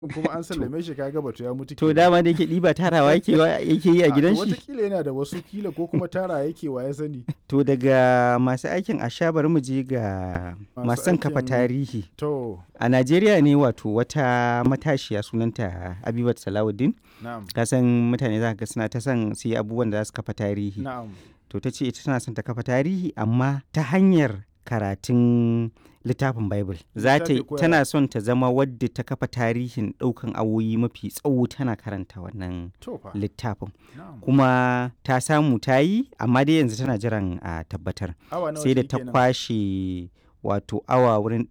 kuma an sallame shi kaga batu ya mutu To kenan. dama da yake ɗiba tarawa yake yi a gidan to shi. watakila yana da wasu kila ko kuma tara yake wa ya sani. To daga masu aikin asha bari mu je ga masu son kafa tarihi. To A Najeriya ne wato wata matashiya sunanta Abibat Salawuddin. na'am Kasan mutane za ka ga suna ta son su yi abubuwan da za su kafa tarihi. na'am To ta ce ita tana son ta kafa tarihi amma ta hanyar karatun littafin Bible. Littafi ko Tana son ta zama wadda ta kafa tarihin ɗaukan awoyi mafi tsawo tana karanta wannan to fa littafin. na'am Kuma ta samu ta yi amma dai yanzu tana jiran a tabbatar. awa nawa Sai da shi ta kenan? kwashe wato awa wurin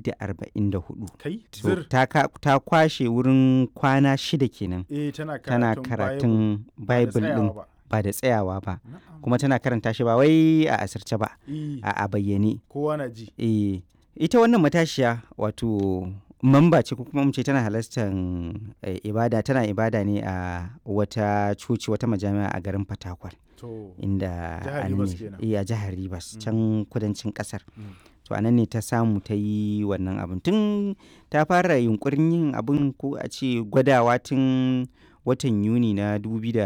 144. kai So, zir ta kwashe wurin kwana 6 kenan. tana Tana karatun karatun Bible tsayawa ɗin ba. ba da tsayawa ba. Na'am. Kuma tana karanta shi ba wai a asirce ba, a bayyane. kowa na ji Ita wannan matashiya wato mamba ce ko kuma mu ce tana halartar ibada, tana ibada ne a wata coci, wata majami'a a garin Fatakwal. to Inda Jihar a nan Rivers ne- kenan. a jihar Rivers can kudancin kasar. Mm. To a nan ne ta samu ta yi wannan abin. Tun ta fara yunkurin yin abin ko a ce gwadawa tun watan Yuni na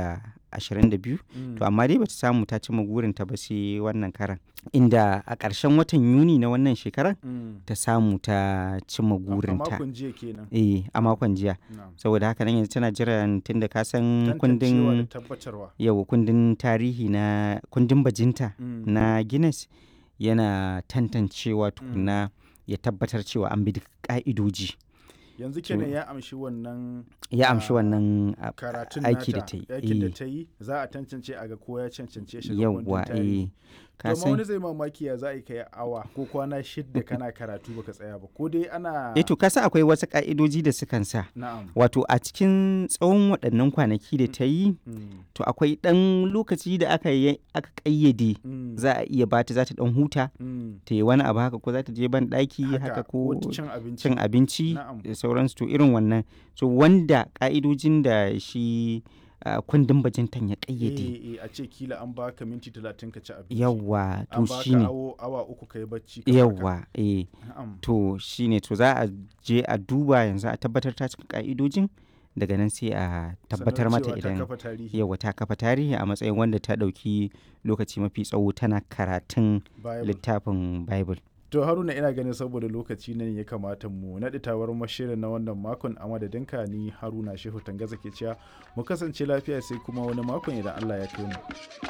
2022. To amma dai bata samu ta cimma burinta ba sai wannan karan. Inda a ƙarshen watan Yuni na wannan shekarar ta samu ta cimma a burinta. makon jiya kenan A makon jiya. na'am Saboda haka nan yanzu tana jiran tunda ka san tantancewa da kundin tabbatarwa kundin tarihi na kundin bajinta Mm. na Guinness yana tantancewa tukuna ya tabbatar cewa an bi duk ka'idoji. yanzu kenan ya amshi wannan Ya amshi wannan karatun aiki da nata, ta yi. aikin da Eh, ta yi za a tantance a ga ko ya cancance shi ga Yawwa kundin tarihi. ka Amma wani san zai mamaki ya za a yi kai awa ko kwana 6 kana karatu baka tsaya ba ko dai ana to ka san akwai wasu ka'idoji da sukan sa na'am wato a cikin tsawon waɗannan kwanaki da ta yi Mm. to akwai ɗan lokaci da aka ƙayyade Mm. za a iya bata za ta ɗan huta Mm. ta yi wani abu haka ko za ta je ban ɗaki haka ko cin abinci cin abinci Na'am. da sauransu to irin wannan so wanda ka'idojin da shi kundin bajintan ya ƙayyade a ce kila an baka minti 30 ka ci abinci yawwa to an baka shine awa 3 ka yi bacci ka farka. yawwa Na'am. to shine to za a je a duba yanzu a tabbatar ta cika ka'idojin daga nan sai a tabbatar Sannan mata cewa ta idan kafa tarihi yawwa ta kafa tarihi a matsayin wanda ta ɗauki lokaci mafi tsawo tana karatun Bible. littafin Bible. To Haruna ina ganin saboda lokaci nan ya kamata mu naɗi tawar mashirin na wannan makon a madadinka ni Haruna Shehu Tangaza ke cewa mu kasance lafiya sai kuma wani makon idan Allah ya kai mu.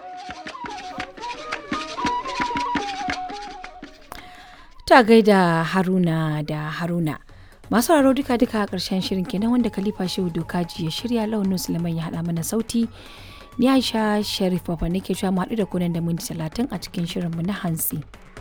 Ta gaida Haruna da Haruna. Masu sauraro duka a ƙarshen shirin kenan wanda Khalifa Shehu Dokaji ya shirya Launin Sulaiman ya haɗa mana sauti. Ni Aisha Sharif Baba nake cewa mu haɗu da kunan da minti 30 a cikin shirinmu na hantsi.